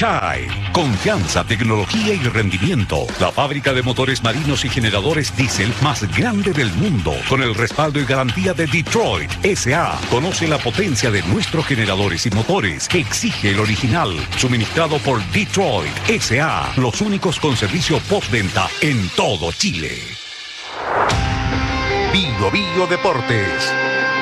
Weichai. Confianza, tecnología y rendimiento. La fábrica de motores marinos y generadores diésel más grande del mundo. Con el respaldo y garantía de Detroit S.A. Conoce la potencia de nuestros generadores y motores. Exige el original. Suministrado por Detroit S.A. Los únicos con servicio postventa en todo Chile. Bio Bio Deportes.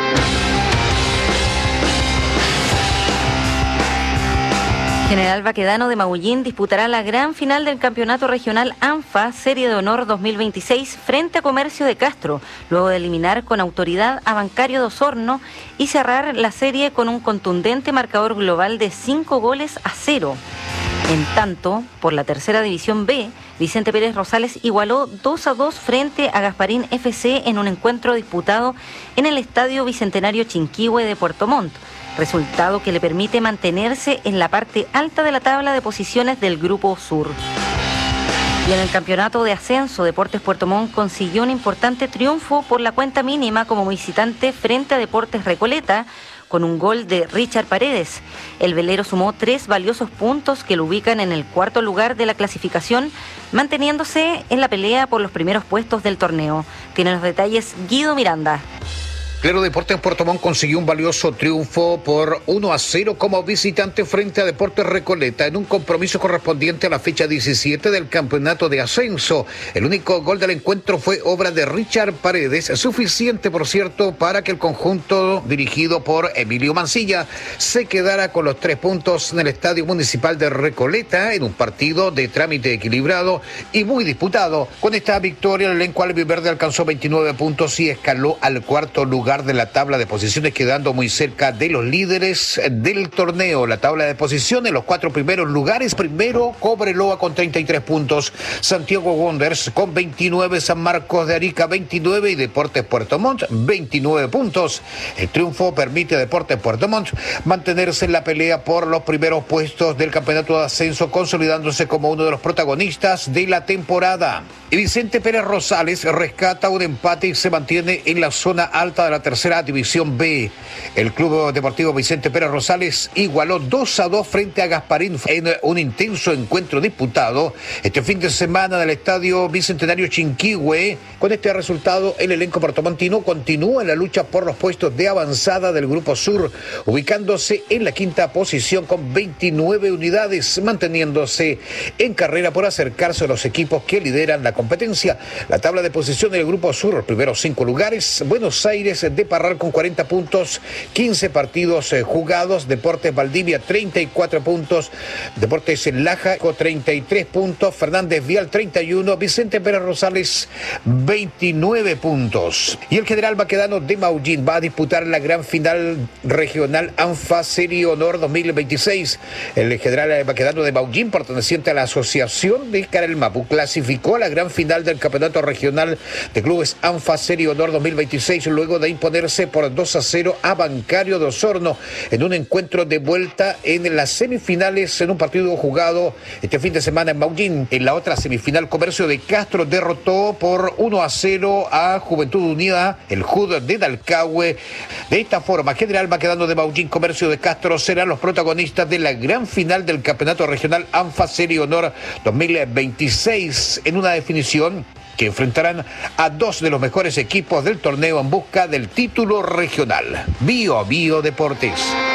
General Baquedano de Maullín disputará la gran final del Campeonato Regional ANFA Serie de Honor 2026 frente a Comercio de Castro, luego de eliminar con autoridad a Bancario de Osorno y cerrar la serie con un contundente marcador global de 5-0. En tanto, por la tercera división B, Vicente Pérez Rosales igualó 2-2 frente a Gasparín FC en un encuentro disputado en el Estadio Bicentenario Chinquihue de Puerto Montt, resultado que le permite mantenerse en la parte alta de la tabla de posiciones del Grupo Sur. Y en el campeonato de ascenso, Deportes Puerto Montt consiguió un importante triunfo por la cuenta mínima como visitante frente a Deportes Recoleta, con un gol de Richard Paredes. El velero sumó 3 valiosos puntos que lo ubican en el cuarto lugar de la clasificación, manteniéndose en la pelea por los primeros puestos del torneo. Tiene los detalles Guido Miranda. Claro, Deportes Puerto Montt consiguió un valioso triunfo por 1-0 como visitante frente a Deportes Recoleta en un compromiso correspondiente a la fecha 17 del campeonato de ascenso. El único gol del encuentro fue obra de Richard Paredes, suficiente, por cierto, para que el conjunto dirigido por Emilio Mancilla se quedara con los 3 puntos en el Estadio Municipal de Recoleta en un partido de trámite equilibrado y muy disputado. Con esta victoria, el elenco albiverde alcanzó 29 puntos y escaló al cuarto lugar de la tabla de posiciones, quedando muy cerca de los líderes del torneo. La tabla de posiciones, los 4 primeros lugares: primero Cobreloa con 33 puntos, Santiago Wanderers con 29, San Marcos de Arica 29 y Deportes Puerto Montt 29 puntos. El triunfo permite a Deportes Puerto Montt mantenerse en la pelea por los primeros puestos del campeonato de ascenso, consolidándose como uno de los protagonistas de la temporada. Y Vicente Pérez Rosales rescata un empate y se mantiene en la zona alta de la tercera división B. El Club Deportivo Vicente Pérez Rosales igualó 2-2 frente a Gasparín en un intenso encuentro disputado este fin de semana en el Estadio Bicentenario Chinquihue. Con este resultado, el elenco puertomontino continúa en la lucha por los puestos de avanzada del Grupo Sur, ubicándose en la quinta posición con 29 unidades, manteniéndose en carrera por acercarse a los equipos que lideran la competencia. La tabla de posiciones del Grupo Sur, los primeros 5 lugares: Buenos Aires de Parral con 40 puntos, 15 partidos jugados, Deportes Valdivia 34 puntos, Deportes Laja con 33 puntos, Fernández Vial 31, Vicente Pérez Rosales 29 puntos. Y el General Baquedano de Maullín va a disputar la gran final regional ANFA Serie Honor 2026. El General Baquedano de Maullín, perteneciente a la Asociación de Carelmapu, clasificó a la gran final del Campeonato Regional de Clubes ANFA Serie Honor 2026 luego de imponerse por 2-0 a Bancario de Osorno en un encuentro de vuelta en las semifinales, en un partido jugado este fin de semana en Maullín. En la otra semifinal, Comercio de Castro derrotó por 1-0 a Juventud Unida, el JUD de Dalcahue. De esta forma, General Baquedano de Maullín, Comercio de Castro serán los protagonistas de la gran final del Campeonato Regional ANFA Serie Honor 2026 en una definición que enfrentarán a 2 de los mejores equipos del torneo en busca del título regional. Bio Bio Deportes.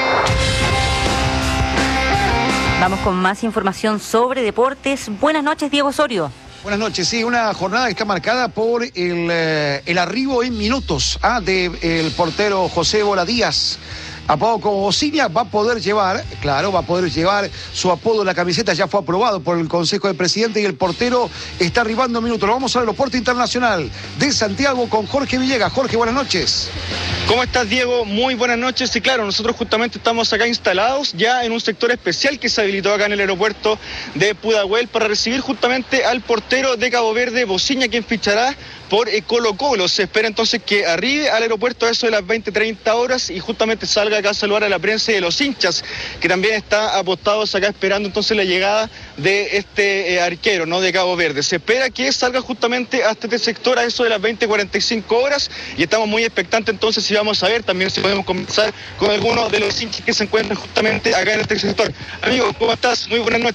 Vamos con más información sobre deportes. Buenas noches, Diego Osorio. Buenas noches, sí, una jornada que está marcada por el arribo en minutos del portero José Bola Díaz. Apodado como Bociña, va a poder llevar su apodo en la camiseta, ya fue aprobado por el Consejo de Presidente y el portero está arribando en minutos. Lo vamos al aeropuerto internacional de Santiago con Jorge Villegas. Jorge, buenas noches. ¿Cómo estás, Diego? Muy buenas noches. Y claro, nosotros justamente estamos acá instalados ya en un sector especial que se habilitó acá en el aeropuerto de Pudahuel para recibir justamente al portero de Cabo Verde, Bociña, quien fichará por Colo-Colo. Se espera entonces que arribe al aeropuerto a eso de las 20:30 horas y justamente salga acá a saludar a la prensa y de los hinchas, que también está apostados acá esperando entonces la llegada de este arquero, ¿no?, de Cabo Verde. Se espera que salga justamente hasta este sector a eso de las 20:45 horas y estamos muy expectantes entonces si vamos a ver también si podemos conversar con algunos de los hinchas que se encuentran justamente acá en este sector. Amigo, ¿cómo estás? Muy buenas noches.